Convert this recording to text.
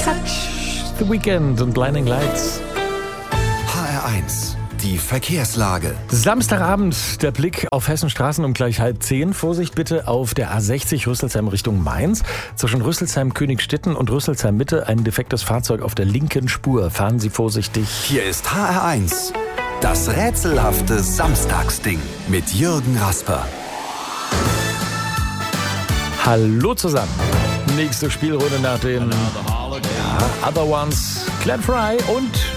Touch, The Weekend und Blinding Lights. HR1, die Verkehrslage. Samstagabend, der Blick auf Hessens Straßen um gleich 9:30. Vorsicht bitte auf der A60 Rüsselsheim Richtung Mainz. Zwischen Rüsselsheim-Königstetten und Rüsselsheim-Mitte ein defektes Fahrzeug auf der linken Spur. Fahren Sie vorsichtig. Hier ist HR1, das rätselhafte Samstagsding mit Jürgen Rasper. Hallo zusammen. Nächste Spielrunde nach den Other Ones, Glenn Fry und